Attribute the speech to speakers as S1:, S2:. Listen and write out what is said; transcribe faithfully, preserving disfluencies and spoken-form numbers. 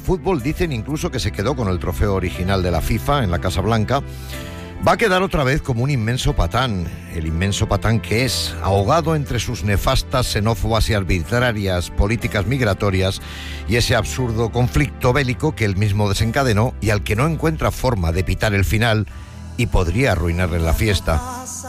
S1: fútbol dicen incluso que se quedó con el trofeo original de la FIFA en la Casa Blanca, va a quedar otra vez como un inmenso patán, el inmenso patán que es, ahogado entre sus nefastas, xenófobas y arbitrarias políticas migratorias y ese absurdo conflicto bélico que él mismo desencadenó y al que no encuentra forma de pitar el final y podría arruinarle la fiesta.